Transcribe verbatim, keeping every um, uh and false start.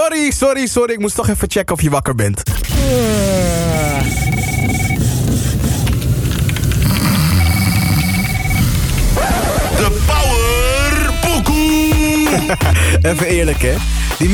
sorry, sorry, sorry. Ik moest toch even checken of je wakker bent. De Power Pokoe. Even eerlijk, hè.